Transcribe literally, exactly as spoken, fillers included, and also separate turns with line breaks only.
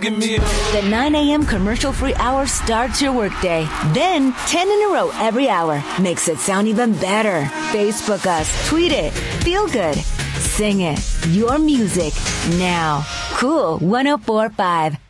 give me a hug.
The nine a.m. commercial-free hour starts your workday. Then, ten in a row every hour makes it sound even better. Facebook us, tweet it, feel good, sing it. Your music now. Cool one oh four point five.